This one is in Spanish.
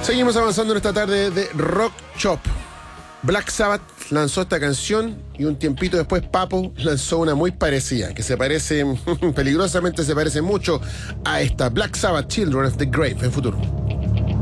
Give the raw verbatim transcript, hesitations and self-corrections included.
Seguimos avanzando en esta tarde de Rock Shop. Black Sabbath lanzó esta canción y un tiempito después Papo lanzó una muy parecida, que se parece, peligrosamente se parece mucho a esta. Black Sabbath, Children of the Grave, en futuro.